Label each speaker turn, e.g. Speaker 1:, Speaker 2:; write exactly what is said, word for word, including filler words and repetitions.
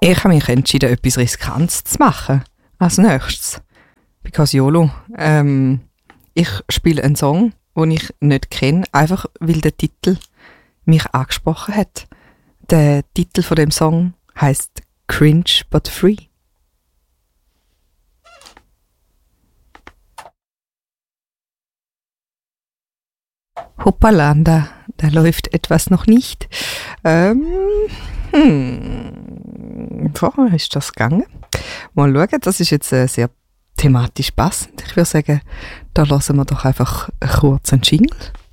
Speaker 1: Ich habe mich entschieden, etwas Riskantes zu machen. Als nächstes. Because YOLO. Ähm, ich spiele einen Song, den ich nicht kenne, einfach weil der Titel mich angesprochen hat. Der Titel von dem Song heisst Cringe but Free. Hoppala, da, da läuft etwas noch nicht. Ähm, hm, vorher ist das gegangen. Mal schauen, das ist jetzt äh, sehr thematisch passend. Ich würde sagen, da lassen wir doch einfach kurz einen Jingle.